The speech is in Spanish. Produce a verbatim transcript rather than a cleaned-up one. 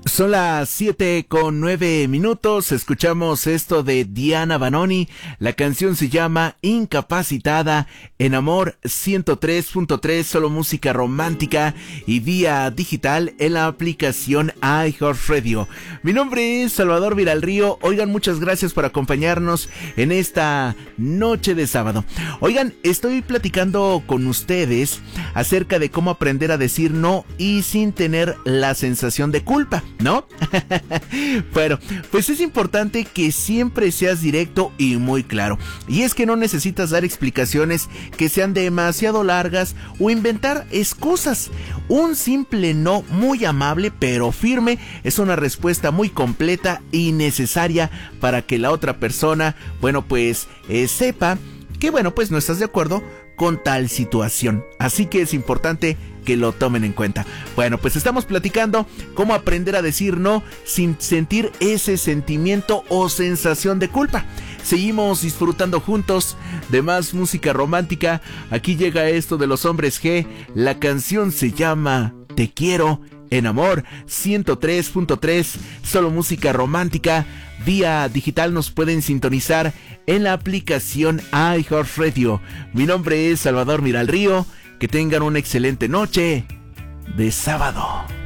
Son las siete con nueve minutos, escuchamos esto de Diana Banoni, la canción se llama Incapacitada, en Amor ciento tres punto tres, solo música romántica y vía digital en la aplicación iHeartRadio. Mi nombre es Salvador Viralrío, oigan, muchas gracias por acompañarnos en esta noche de sábado. Oigan, estoy platicando con ustedes acerca de cómo aprender a decir no y sin tener la sensación de culpa, ¿no? Bueno, pues es importante que siempre seas directo y muy claro. Y es que no necesitas dar explicaciones que sean demasiado largas o inventar excusas. Un simple no muy amable pero firme es una respuesta muy completa y necesaria para que la otra persona, bueno, pues eh, sepa que, bueno, pues no estás de acuerdo con tal situación. Así que es importante que lo tomen en cuenta. Bueno, pues estamos platicando cómo aprender a decir no sin sentir ese sentimiento o sensación de culpa. Seguimos disfrutando juntos de más música romántica. Aquí llega esto de los Hombres G. La canción se llama Te Quiero, en Amor ciento tres punto tres, solo música romántica. Vía digital nos pueden sintonizar en la aplicación iHeartRadio. Mi nombre es Salvador Viralrío. Que tengan una excelente noche de sábado.